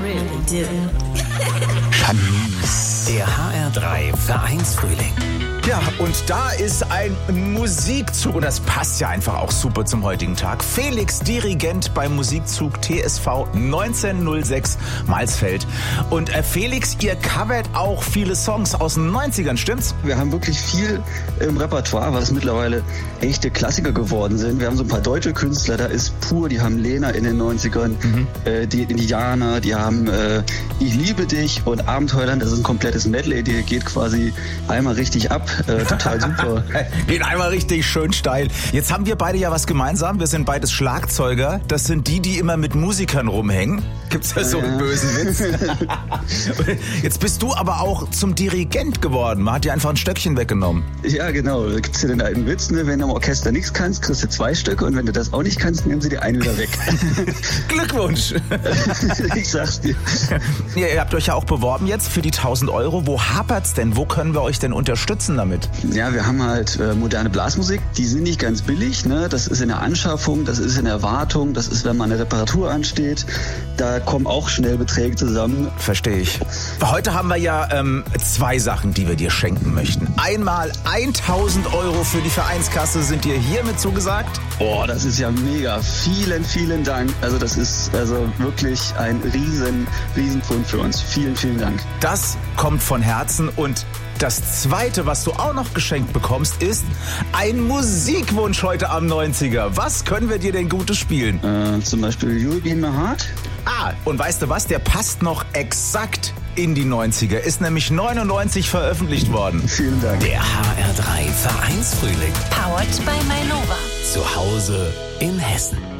really do. Shanice. Der HR3 Vereinsfrühling. Ja, und da ist ein Musikzug und das passt ja einfach auch super zum heutigen Tag. Felix, Dirigent beim Musikzug TSV 1906 Malsfeld. Und Felix, ihr covert auch viele Songs aus den 90ern, stimmt's? Wir haben wirklich viel im Repertoire, was mittlerweile echte Klassiker geworden sind. Wir haben so ein paar deutsche Künstler, da ist Pur, die haben Lena in den 90ern, die Indianer, die haben Ich liebe dich und Abenteuerland, das ist ein komplettes Medley, die geht quasi einmal richtig ab. Total super. Geht einmal richtig schön steil. Jetzt haben wir beide ja was gemeinsam. Wir sind beides Schlagzeuger. Das sind die immer mit Musikern rumhängen. Gibt's da so einen bösen Witz? Jetzt bist du aber auch zum Dirigent geworden. Man hat dir einfach ein Stöckchen weggenommen. Ja, genau. Da gibt's ja den alten Witz, ne? Wenn du im Orchester nichts kannst, kriegst du 2 Stücke und wenn du das auch nicht kannst, nehmen sie dir einen wieder weg. Glückwunsch. Ich sag's dir. Ja, ihr habt euch ja auch beworben jetzt für die 1.000 Euro. Wo hapert's denn? Wo können wir euch denn unterstützen damit? Ja, wir haben halt moderne Blasmusik. Die sind nicht ganz billig, ne? Das ist in der Anschaffung, das ist in der Wartung, das ist, wenn mal eine Reparatur ansteht. Da kommen auch schnell Beträge zusammen. Verstehe ich. Heute haben wir ja 2 Sachen, die wir dir schenken möchten. Einmal 1.000 Euro für die Vereinskasse sind dir hiermit zugesagt. Oh, das ist ja mega. Vielen, vielen Dank. Also das ist also wirklich ein riesen Pfund für uns. Vielen, vielen Dank. Das kommt von Herzen. Und das Zweite, was du auch noch geschenkt bekommst, ist ein Musikwunsch heute am 90er. Was können wir dir denn Gutes spielen? Zum Beispiel You'll Be in My Heart. Ah, und weißt du was? Der passt noch exakt in die 90er. Ist nämlich 99 veröffentlicht worden. Vielen Dank. Der HR3 Vereinsfrühling. Powered by Mainova. Zu Hause in Hessen.